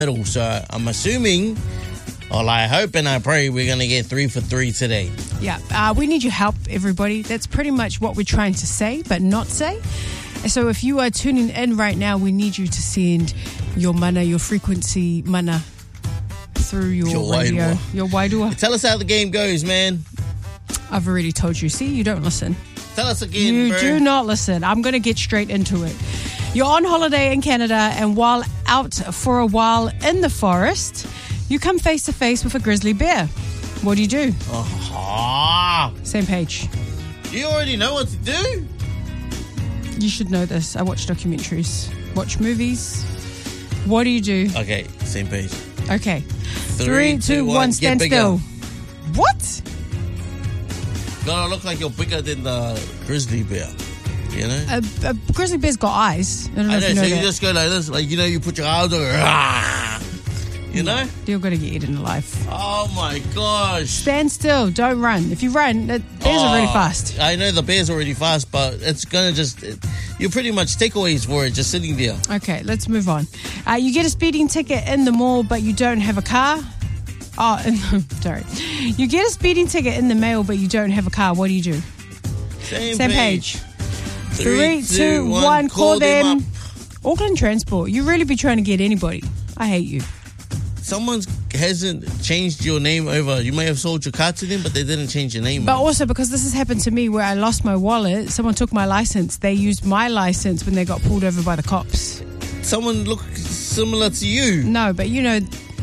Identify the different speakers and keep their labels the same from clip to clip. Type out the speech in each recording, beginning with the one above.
Speaker 1: middle. So I'm assuming, well, I hope and I pray we're going to get 3 for 3 today.
Speaker 2: Yeah, we need your help, everybody. That's pretty much what we're trying to say, but not say. So if you are tuning in right now, we need you to send your mana, your frequency mana through your radio, your wairua.
Speaker 1: Tell us how the game goes, man.
Speaker 2: I've already told you. See, you don't listen.
Speaker 1: Tell us again,
Speaker 2: You
Speaker 1: bro.
Speaker 2: do not listen. I'm going to get straight into it. You're on holiday in Canada, and while out for a while in the forest, you come face to face with a grizzly bear. What do you do? Same page.
Speaker 1: You already know what to do.
Speaker 2: You should know this. I watch documentaries, watch movies. What do you do?
Speaker 1: Okay, same page.
Speaker 2: Okay. 3, 2, 1, stand
Speaker 1: get bigger.
Speaker 2: still. What?
Speaker 1: Gotta look like you're bigger than the grizzly bear. You know?
Speaker 2: A grizzly bear's got eyes. I don't know if you know
Speaker 1: so
Speaker 2: that.
Speaker 1: you just go like this, like, you know, you put your arms over, you know?
Speaker 2: You're going to get eaten alive.
Speaker 1: Oh my gosh.
Speaker 2: Stand still. Don't run. If you run, bears are really fast.
Speaker 1: I know the bears are really fast, but it's gonna you're pretty much takeaways for it, just sitting there.
Speaker 2: Okay, let's move on. You get a speeding ticket in the mall, but you don't have a car. Sorry. You get a speeding ticket in the mail, but you don't have a car. What do you do?
Speaker 1: Same
Speaker 2: page.
Speaker 1: 3, 2, 1,
Speaker 2: call them.
Speaker 1: up.
Speaker 2: Auckland Transport. You really be trying to get anybody. I hate you.
Speaker 1: Someone hasn't changed your name over. You may have sold your car to them, but they didn't change your name.
Speaker 2: But also, because this has happened to me where I lost my wallet, someone took my license. They used my license when they got pulled over by the cops.
Speaker 1: Someone looked similar to you.
Speaker 2: No, but you know,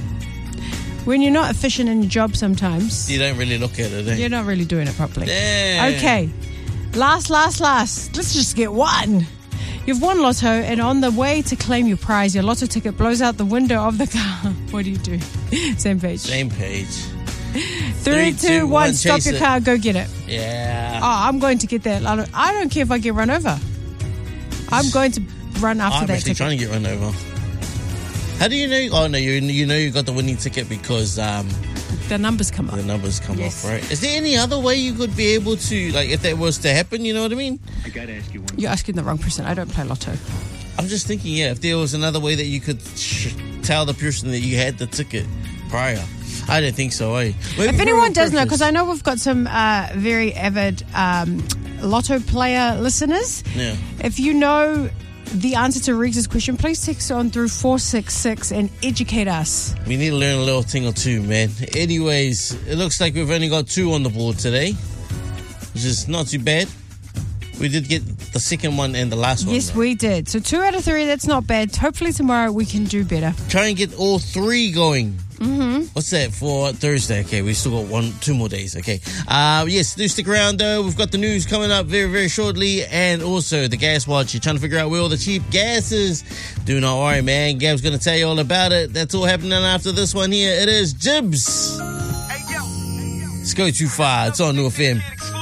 Speaker 2: when you're not efficient in your job sometimes,
Speaker 1: You don't really look at it, eh?
Speaker 2: you're not really doing it properly.
Speaker 1: Damn.
Speaker 2: Okay. Last. Let's just get one. You've won Lotto, and on the way to claim your prize, your Lotto ticket blows out the window of the car. What do you do? Same page.
Speaker 1: Same page.
Speaker 2: 3, 2, 1, stop
Speaker 1: chase
Speaker 2: your
Speaker 1: it.
Speaker 2: car, go get it.
Speaker 1: Yeah.
Speaker 2: Oh, I'm going to get that. I don't care if I get run over. I'm going to run after
Speaker 1: I'm
Speaker 2: that
Speaker 1: actually
Speaker 2: ticket.
Speaker 1: trying to get run over. How do you know? Oh, no, you know you got the winning ticket because
Speaker 2: The numbers come up.
Speaker 1: the numbers come
Speaker 2: Yes.
Speaker 1: off, right? Is there any other way you could be able to, like, if that was to happen, you know what I mean?
Speaker 3: I gotta ask you one.
Speaker 2: You're asking the wrong person. I don't play Lotto.
Speaker 1: I'm just thinking, yeah, if there was another way that you could tell the person that you had the ticket prior. I don't think so, eh? Maybe
Speaker 2: If
Speaker 1: for
Speaker 2: anyone
Speaker 1: a
Speaker 2: does know,
Speaker 1: purpose.
Speaker 2: because I know we've got some very avid Lotto player listeners.
Speaker 1: Yeah.
Speaker 2: If you know the answer to Riggs's question, please text on through 466 and educate us.
Speaker 1: We need to learn a little thing or two, man. Anyways, it looks like we've only got 2 on the board today, which is not too bad. We did get the second one and the last one.
Speaker 2: Yes,
Speaker 1: though.
Speaker 2: we did. So 2 out of 3, that's not bad. Hopefully tomorrow we can do better.
Speaker 1: Try and get all 3 going. Mm-hmm. What's that for Thursday? Okay, we still got 2 more days. Okay. Yes, do stick around though. We've got the news coming up very, very shortly, and also the gas watch. You're trying to figure out where all the cheap gas is. Do not worry, man. Gab's going to tell you all about it. That's all happening after this one here. It is Jibs. Let's go too far. It's on New FM.